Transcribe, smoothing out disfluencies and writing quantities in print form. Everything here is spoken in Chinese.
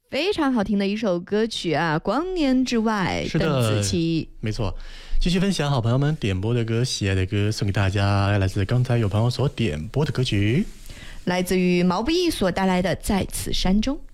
非常好听的一首歌曲啊，光年之外， 是的， 邓紫棋， 没错。继续分享好朋友们点播的歌，喜爱的歌送给大家，来自刚才有朋友所点播的歌曲， 来自于毛不易所带来的《在此山中》。